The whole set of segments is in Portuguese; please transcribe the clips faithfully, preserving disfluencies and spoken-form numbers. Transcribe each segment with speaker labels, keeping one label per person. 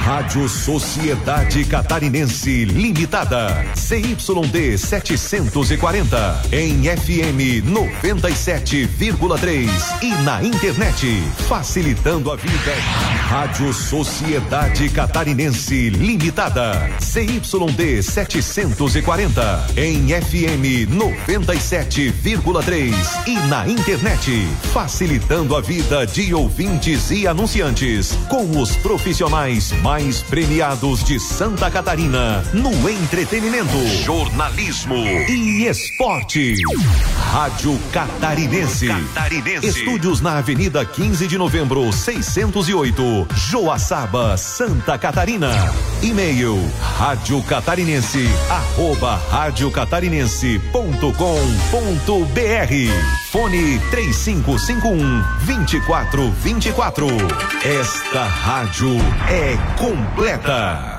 Speaker 1: Rádio Sociedade Catarinense Limitada, C Y D setecentos e quarenta, em F M noventa e sete vírgula três e na internet, facilitando a vida. Rádio Sociedade Catarinense Limitada, C Y D setecentos e quarenta, em F M noventa e sete vírgula três e na internet, facilitando a vida de ouvintes e anunciantes, com os profissionais mais premiados de Santa Catarina no entretenimento, jornalismo e esporte. Rádio Catarinense. Catarinense. Estúdios na Avenida quinze de Novembro, seiscentos e oito, Joaçaba, Santa Catarina. E-mail rádio catarinense arroba rádio catarinense ponto com ponto br. Fone três cinco cinco um, dois quatro dois quatro. Esta rádio é completa.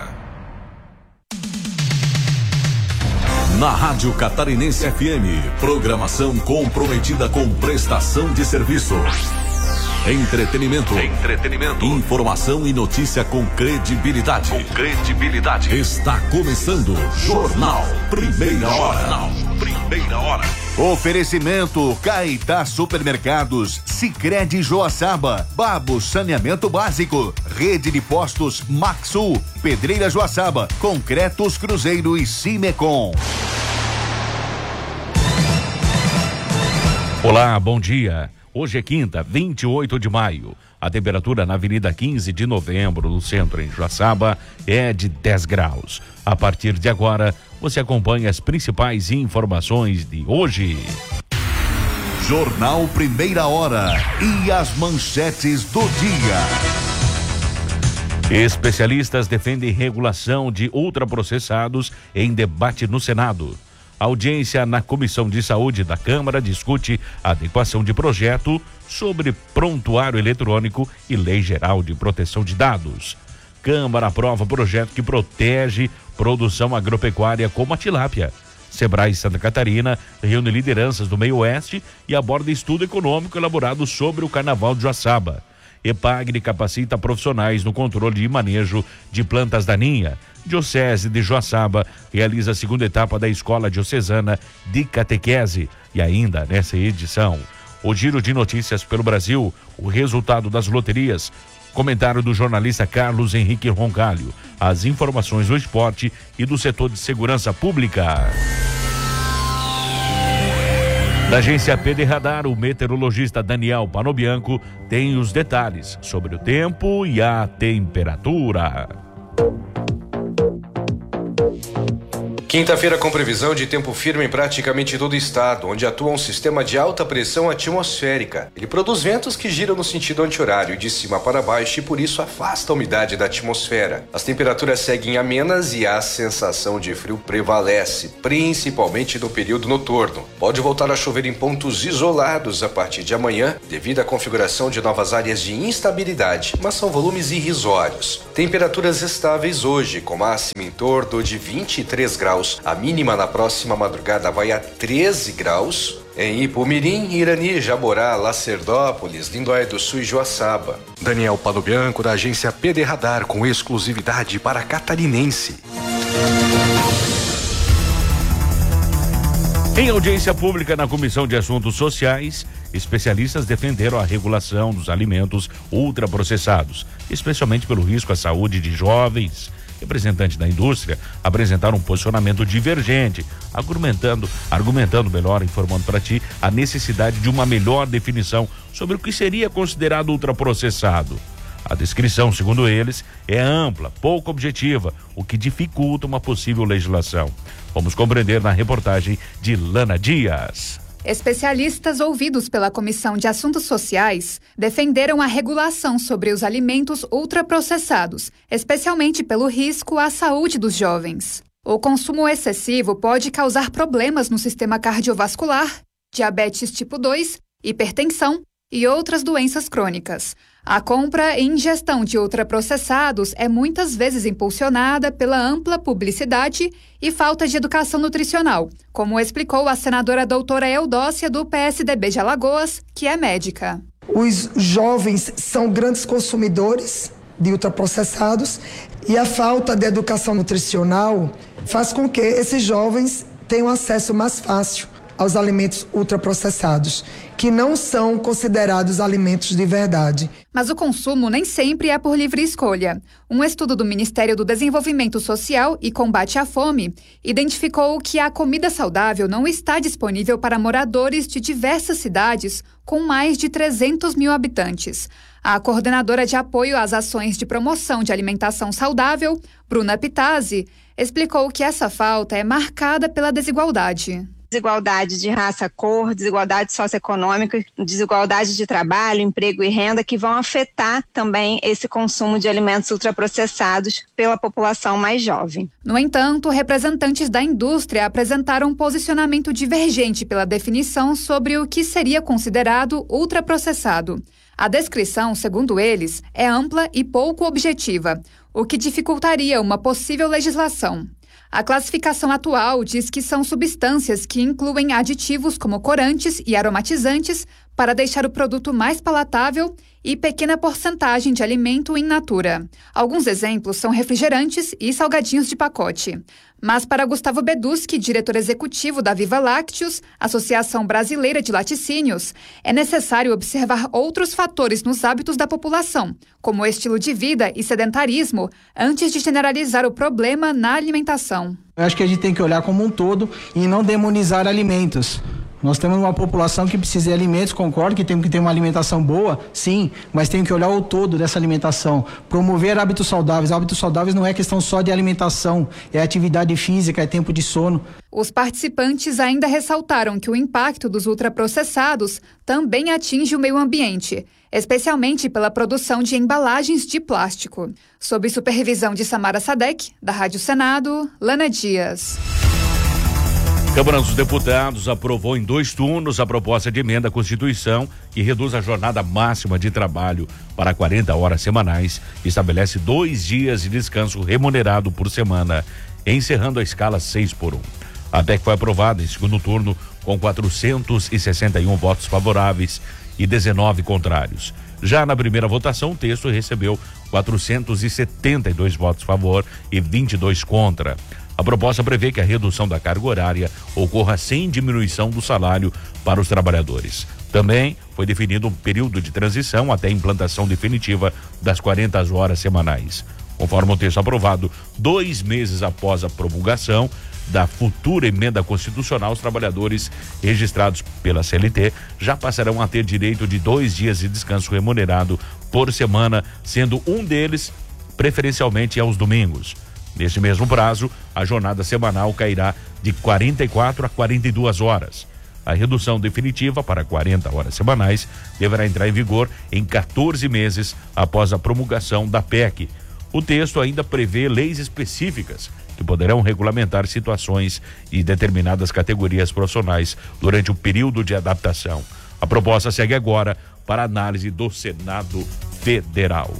Speaker 1: Na Rádio Catarinense F M, programação comprometida com prestação de serviço. Entretenimento. Entretenimento. Informação e notícia com credibilidade. Com credibilidade. Está começando Jornal Primeira Hora. Jornal Primeira Hora.
Speaker 2: Oferecimento Caetá Supermercados, Sicredi Joaçaba, Babo Saneamento Básico, Rede de Postos Maxul, Pedreira Joaçaba, Concretos Cruzeiro e Cimecom.
Speaker 3: Olá, bom dia. Hoje é quinta, vinte e oito de maio. A temperatura na Avenida quinze de Novembro, no centro, em Joaçaba, é de dez graus. A partir de agora, você acompanha as principais informações de hoje.
Speaker 2: Jornal Primeira Hora e as manchetes do dia.
Speaker 3: Especialistas defendem regulação de ultraprocessados em debate no Senado. A audiência na Comissão de Saúde da Câmara discute a adequação de projeto sobre prontuário eletrônico e Lei Geral de Proteção de Dados. Câmara aprova projeto que protege produção agropecuária como a tilápia. Sebrae Santa Catarina reúne lideranças do meio oeste e aborda estudo econômico elaborado sobre o Carnaval de Joaçaba. EPAGRE capacita profissionais no controle e manejo de plantas daninhas. Diocese de Joaçaba realiza a segunda etapa da Escola Diocesana de Catequese. E ainda nessa edição, o giro de notícias pelo Brasil, o resultado das loterias, comentário do jornalista Carlos Henrique Roncalho, as informações do esporte e do setor de segurança pública. Da agência P D Radar, o meteorologista Daniel Panobianco tem os detalhes sobre o tempo e a temperatura.
Speaker 4: Quinta-feira com previsão de tempo firme em praticamente todo o estado, onde atua um sistema de alta pressão atmosférica. Ele produz ventos que giram no sentido anti-horário de cima para baixo e por isso afasta a umidade da atmosfera. As temperaturas seguem amenas e a sensação de frio prevalece, principalmente no período noturno. Pode voltar a chover em pontos isolados a partir de amanhã, devido à configuração de novas áreas de instabilidade, mas são volumes irrisórios. Temperaturas estáveis hoje, com máxima em torno de vinte e três graus. A mínima na próxima madrugada vai a treze graus. Em Ipumirim, Irani, Jaborá, Lacerdópolis, Lindóia do Sul e Joaçaba. Daniel Panobianco, da agência P D Radar, com exclusividade para Catarinense.
Speaker 3: Em audiência pública na Comissão de Assuntos Sociais, especialistas defenderam a regulação dos alimentos ultraprocessados, especialmente pelo risco à saúde de jovens. Representantes da indústria apresentaram um posicionamento divergente, argumentando, argumentando melhor, informando para ti a necessidade de uma melhor definição sobre o que seria considerado ultraprocessado. A descrição, segundo eles, é ampla, pouco objetiva, o que dificulta uma possível legislação. Vamos compreender na reportagem de Lana Dias.
Speaker 5: Especialistas ouvidos pela Comissão de Assuntos Sociais defenderam a regulação sobre os alimentos ultraprocessados, especialmente pelo risco à saúde dos jovens. O consumo excessivo pode causar problemas no sistema cardiovascular, diabetes tipo dois, hipertensão e outras doenças crônicas. A compra e ingestão de ultraprocessados é muitas vezes impulsionada pela ampla publicidade e falta de educação nutricional, como explicou a senadora doutora Eudócia do P S D B de Alagoas, que é médica.
Speaker 6: Os jovens são grandes consumidores de ultraprocessados, e a falta de educação nutricional faz com que esses jovens tenham acesso mais fácil aos alimentos ultraprocessados, que não são considerados alimentos de verdade.
Speaker 5: Mas o consumo nem sempre é por livre escolha. Um estudo do Ministério do Desenvolvimento Social e Combate à Fome identificou que a comida saudável não está disponível para moradores de diversas cidades com mais de trezentos mil habitantes. A coordenadora de apoio às ações de promoção de alimentação saudável, Bruna Pitazzi, explicou que essa falta é marcada pela desigualdade.
Speaker 7: Desigualdade de raça, cor, desigualdade socioeconômica, desigualdade de trabalho, emprego e renda, que vão afetar também esse consumo de alimentos ultraprocessados pela população mais jovem.
Speaker 5: No entanto, representantes da indústria apresentaram um posicionamento divergente pela definição sobre o que seria considerado ultraprocessado. A descrição, segundo eles, é ampla e pouco objetiva, o que dificultaria uma possível legislação. A classificação atual diz que são substâncias que incluem aditivos como corantes e aromatizantes para deixar o produto mais palatável e pequena porcentagem de alimento in natura. Alguns exemplos são refrigerantes e salgadinhos de pacote. Mas para Gustavo Beduski, diretor executivo da Viva Lácteos, Associação Brasileira de Laticínios, é necessário observar outros fatores nos hábitos da população, como o estilo de vida e sedentarismo, antes de generalizar o problema na alimentação.
Speaker 8: Eu acho que a gente tem que olhar como um todo e não demonizar alimentos. Nós temos uma população que precisa de alimentos, concordo que temos que ter uma alimentação boa, sim, mas tem que olhar o todo dessa alimentação. Promover hábitos saudáveis. Hábitos saudáveis não é questão só de alimentação, é atividade física, é tempo de sono.
Speaker 5: Os participantes ainda ressaltaram que o impacto dos ultraprocessados também atinge o meio ambiente, especialmente pela produção de embalagens de plástico. Sob supervisão de Samara Sadek, da Rádio Senado, Lana Dias.
Speaker 3: Câmara dos Deputados aprovou em dois turnos a proposta de emenda à Constituição que reduz a jornada máxima de trabalho para quarenta horas semanais e estabelece dois dias de descanso remunerado por semana, encerrando a escala seis por um. A P E C foi aprovada em segundo turno com quatrocentos e sessenta e um votos favoráveis e dezenove contrários. Já na primeira votação, o texto recebeu quatrocentos e setenta e dois votos a favor e vinte e dois contra. A proposta prevê que a redução da carga horária ocorra sem diminuição do salário para os trabalhadores. Também foi definido um período de transição até a implantação definitiva das quarenta horas semanais. Conforme o texto aprovado, dois meses após a promulgação da futura emenda constitucional, os trabalhadores registrados pela C L T já passarão a ter direito de dois dias de descanso remunerado por semana, sendo um deles preferencialmente aos domingos. Neste mesmo prazo, a jornada semanal cairá de quarenta e quatro a quarenta e duas horas. A redução definitiva para quarenta horas semanais deverá entrar em vigor em quatorze meses após a promulgação da P E C. O texto ainda prevê leis específicas que poderão regulamentar situações e determinadas categorias profissionais durante o período de adaptação. A proposta segue agora para análise do Senado Federal.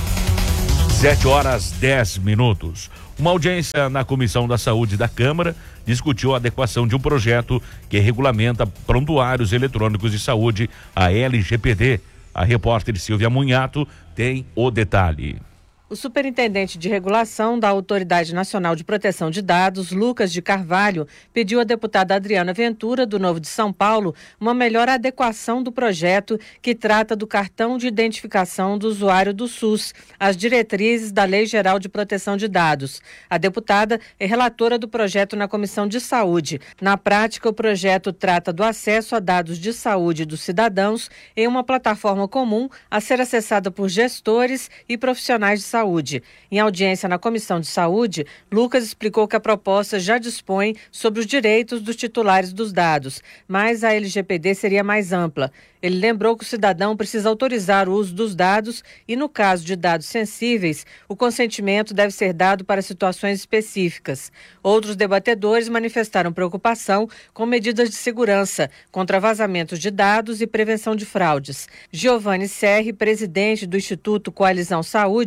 Speaker 3: Sete horas, dez minutos. Uma audiência na Comissão da Saúde da Câmara discutiu a adequação de um projeto que regulamenta prontuários eletrônicos de saúde, a L G P D. A repórter Silvia Munhato tem o detalhe.
Speaker 9: O superintendente de regulação da Autoridade Nacional de Proteção de Dados, Lucas de Carvalho, pediu à deputada Adriana Ventura, do Novo de São Paulo, uma melhor adequação do projeto que trata do cartão de identificação do usuário do SUS, às diretrizes da Lei Geral de Proteção de Dados. A deputada é relatora do projeto na Comissão de Saúde. Na prática, o projeto trata do acesso a dados de saúde dos cidadãos em uma plataforma comum a ser acessada por gestores e profissionais de saúde. Saúde. Em audiência na Comissão de Saúde, Lucas explicou que a proposta já dispõe sobre os direitos dos titulares dos dados, mas a L G P D seria mais ampla. Ele lembrou que o cidadão precisa autorizar o uso dos dados e, no caso de dados sensíveis, o consentimento deve ser dado para situações específicas. Outros debatedores manifestaram preocupação com medidas de segurança, contra vazamentos de dados e prevenção de fraudes. Giovanni Serri, presidente do Instituto Coalizão Saúde,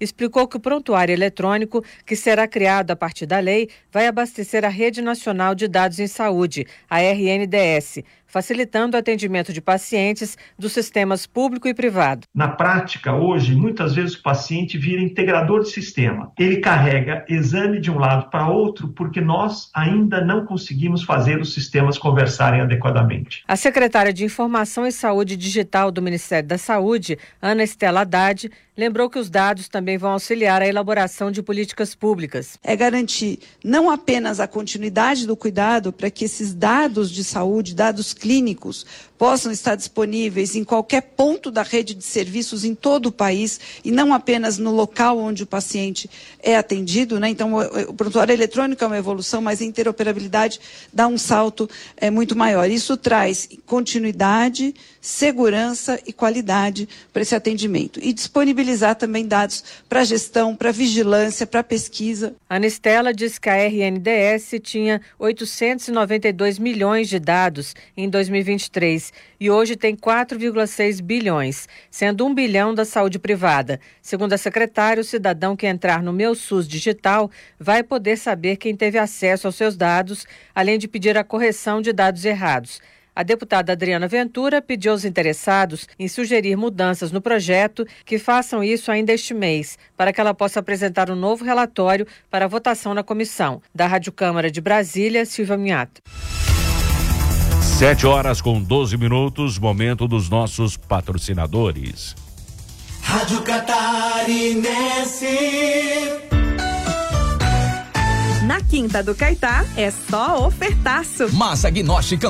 Speaker 9: explicou que o prontuário eletrônico, que será criado a partir da lei, vai abastecer a Rede Nacional de Dados em Saúde, a R N D S, facilitando o atendimento de pacientes dos sistemas público e privado.
Speaker 10: Na prática, hoje, muitas vezes o paciente vira integrador de sistema. Ele carrega exame de um lado para outro porque nós ainda não conseguimos fazer os sistemas conversarem adequadamente.
Speaker 9: A secretária de Informação e Saúde Digital do Ministério da Saúde, Ana Estela Haddad, lembrou que os dados também vão auxiliar a elaboração de políticas públicas.
Speaker 11: É garantir não apenas a continuidade do cuidado para que esses dados de saúde, dados clínicos, possam estar disponíveis em qualquer ponto da rede de serviços em todo o país e não apenas no local onde o paciente é atendido, né? Então, o, o prontuário eletrônico é uma evolução, mas a interoperabilidade dá um salto é, muito maior. Isso traz continuidade, segurança e qualidade para esse atendimento. E disponibilizar também dados para gestão, para vigilância, para pesquisa.
Speaker 9: A Ana Estela diz que a R N D S tinha oitocentos e noventa e dois milhões de dados em dois mil e vinte e três e hoje tem quatro vírgula seis bilhões, sendo um bilhão da saúde privada. Segundo a secretária, o cidadão que entrar no Meu SUS Digital vai poder saber quem teve acesso aos seus dados, além de pedir a correção de dados errados. A deputada Adriana Ventura pediu aos interessados em sugerir mudanças no projeto que façam isso ainda este mês, para que ela possa apresentar um novo relatório para votação na comissão. Da Rádio Câmara de Brasília, Silvia Minhato.
Speaker 3: Sete horas com doze minutos, momento dos nossos patrocinadores.
Speaker 12: Rádio Catarinense.
Speaker 13: Na Quinta do Caetá é só ofertaço.
Speaker 14: Massa Gnóstica